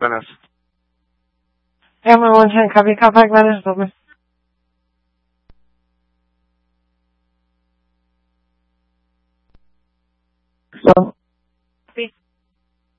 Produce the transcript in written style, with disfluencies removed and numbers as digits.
Buenas. Muy buen copy, Capac, buenas, doble. So,